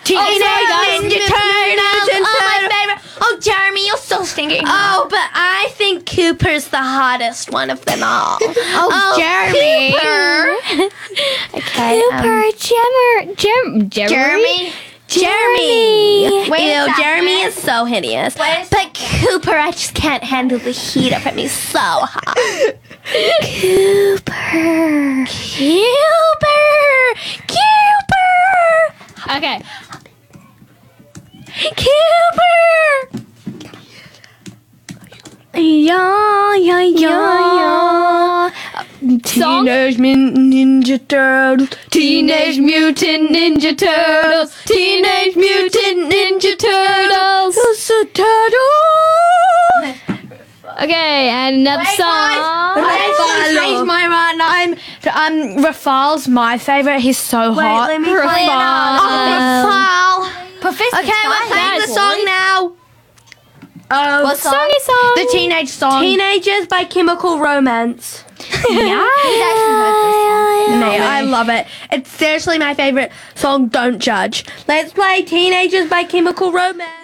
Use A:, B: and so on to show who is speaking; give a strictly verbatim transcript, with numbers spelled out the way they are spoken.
A: Teenage
B: oh,
A: Ninja Turtles.
B: Oh, my favorite. Oh, Jeremy, you're so stinking.
A: Oh, but I think Cooper's the hottest one of them all.
B: Oh, oh Jeremy.
A: Cooper. Okay.
C: Cooper,
A: Um,
C: Jemmer, Jem,
B: Jeremy.
A: Jeremy.
B: Wait a
A: Ew, Jeremy
B: second.
A: is so hideous.
B: Wait a
A: But Cooper, I just can't handle the heat of him. He's so hot.
C: Cooper.
A: Cooper. Cooper.
C: Okay.
A: Cooper. Yeah, yeah, yeah, yeah.
C: Song?
A: Teenage Mutant Ninja Turtles.
C: Teenage Mutant Ninja Turtles. Teenage Mutant Ninja Turtles.
A: It's a turtle.
C: Okay, and another
B: Wait,
C: song.
B: guys.
A: I changed my mind. I'm um Rafal's my favorite. He's so
B: Wait,
A: hot.
B: let me play
A: Rafal.
B: another.
A: Oh, Rafal.
B: Professor
A: Okay, we're
B: Ty.
A: playing the
C: Guys,
A: song
C: what?
A: now. Um,
B: What song?
C: Songy song.
A: The teenage song. Teenagers by Chemical Romance.
C: Yeah.
A: Mate, I love it. It's seriously my favorite song. Don't judge. Let's play Teenagers by Chemical Romance.